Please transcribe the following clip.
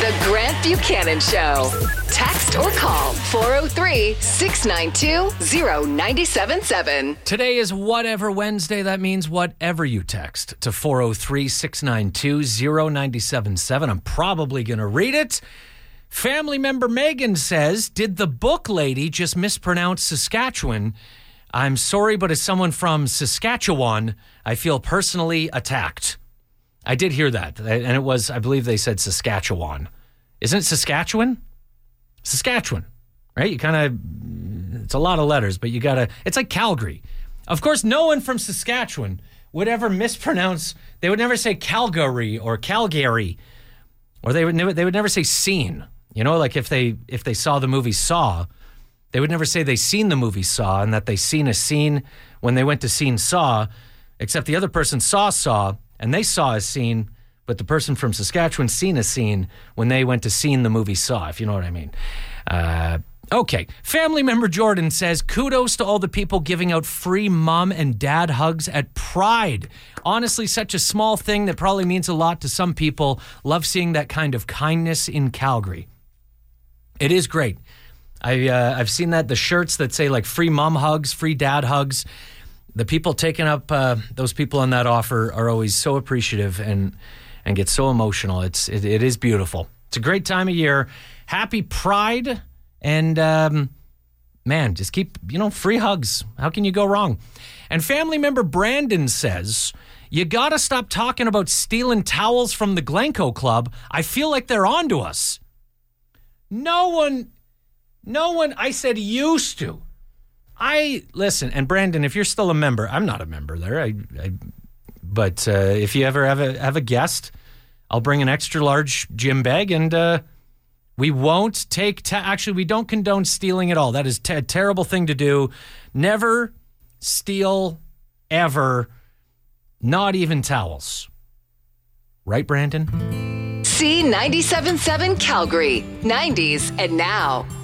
The Grant Buchanan Show. Text or call 403-692-0977. Today is Whatever Wednesday. That means whatever you text to 403-692-0977. I'm probably going to read it. Family member Megan says, did the book lady just mispronounce Saskatchewan? I'm sorry, but as someone from Saskatchewan, I feel personally attacked. I did hear that, and it was, I believe they said Saskatchewan. Isn't it Saskatchewan? Saskatchewan, right? You kind of, it's a lot of letters, but you got to, it's like Calgary. Of course, no one from Saskatchewan would ever mispronounce, they would never say Calgary or Calgary, or they would never say seen. You know, like if they saw the movie Saw, they would never say they seen the movie Saw and that they seen a scene when they went to seen Saw, except the other person saw, and they saw a scene, but the person from Saskatchewan seen a scene when they went to seen the movie Saw, if you know what I mean. Okay. Family member Jordan says, kudos to all the people giving out free mom and dad hugs at Pride. Honestly, such a small thing that probably means a lot to some people. Love seeing that kind of kindness in Calgary. It is great. I've seen that, the shirts that say like free mom hugs, free dad hugs. The people taking up those people on that offer are always so appreciative and get so emotional. It is beautiful. It's a great time of year. Happy Pride. And, man, just keep, free hugs. How can you go wrong? And family member Brandon says, you got to stop talking about stealing towels from the Glencoe Club. I feel like they're on to us. No one, I said used to. Listen, and Brandon, if you're still a member, I'm not a member there. But if you ever have a guest, I'll bring an extra large gym bag, and we won't take. Actually, we don't condone stealing at all. That is a terrible thing to do. Never steal ever. Not even towels. Right, Brandon? C97.7 Calgary, 90s and now.